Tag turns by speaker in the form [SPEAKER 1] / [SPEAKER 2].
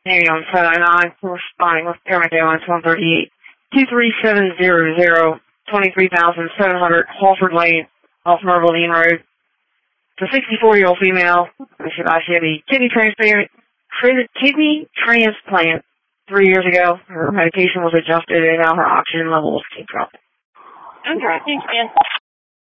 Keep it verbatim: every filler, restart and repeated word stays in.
[SPEAKER 1] Maybe on seven oh nine, corresponding with Air McDowell's one thirty-eight, two three seven zero zero, twenty-three thousand seven hundred Halford Lane, off Merville Road. It's a sixty-four-year-old female. She had a kidney transplant, kidney transplant three years ago. Her medication was adjusted, and now her oxygen levels keep dropping.
[SPEAKER 2] Okay, thanks, man.